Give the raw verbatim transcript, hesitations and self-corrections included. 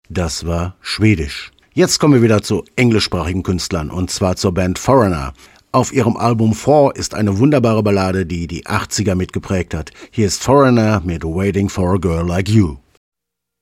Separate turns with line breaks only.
Das war Schwedisch. Jetzt kommen wir wieder zu englischsprachigen Künstlern, und zwar zur Band Foreigner. Auf ihrem Album Four ist eine wunderbare Ballade, die die achtziger mitgeprägt hat. Hier ist Foreigner mit Waiting for a Girl Like You.